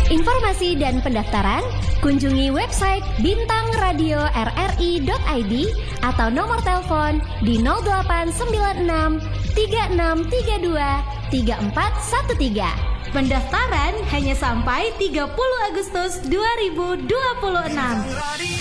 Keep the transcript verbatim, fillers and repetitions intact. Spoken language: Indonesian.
Informasi dan pendaftaran kunjungi website bintang radio r r i dot i d atau nomor telepon di nol delapan sembilan enam tiga enam tiga dua tiga empat satu tiga. Pendaftaran hanya sampai tiga puluh Agustus dua ribu dua puluh enam.